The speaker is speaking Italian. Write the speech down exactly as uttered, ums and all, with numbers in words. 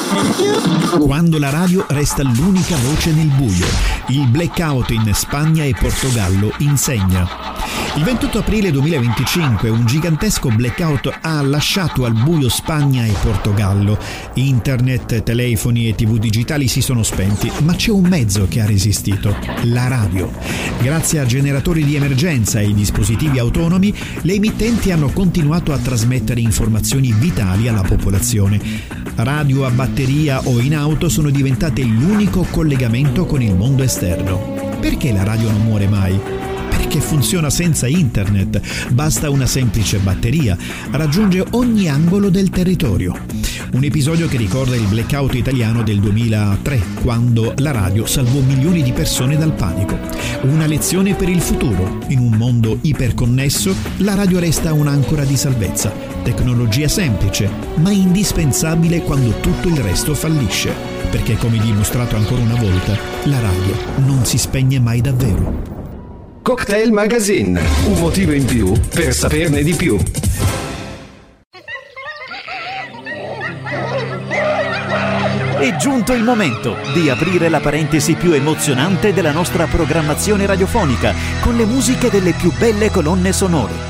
Quando la radio resta l'unica voce nel buio. Il blackout in Spagna e Portogallo insegna. Il ventotto aprile duemilaventicinque un gigantesco blackout ha lasciato al buio Spagna e Portogallo. Internet, telefoni e tv digitali si sono spenti, ma c'è un mezzo che ha resistito: la radio. Grazie a generatori di emergenza e dispositivi autonomi, le emittenti hanno continuato a trasmettere informazioni vitali alla popolazione. Radio a batteria o in auto sono diventate l'unico collegamento con il mondo esterno. Perché la radio non muore mai? Perché funziona senza internet, basta una semplice batteria, raggiunge ogni angolo del territorio. Un episodio che ricorda il blackout italiano del duemilatré, quando la radio salvò milioni di persone dal panico. Una lezione per il futuro. In un mondo iperconnesso, la radio resta un'ancora di salvezza. Tecnologia semplice, ma indispensabile quando tutto il resto fallisce. Perché, come dimostrato ancora una volta, la radio non si spegne mai davvero. Cocktail Magazine, un motivo in più per saperne di più. È giunto il momento di aprire la parentesi più emozionante della nostra programmazione radiofonica con le musiche delle più belle colonne sonore.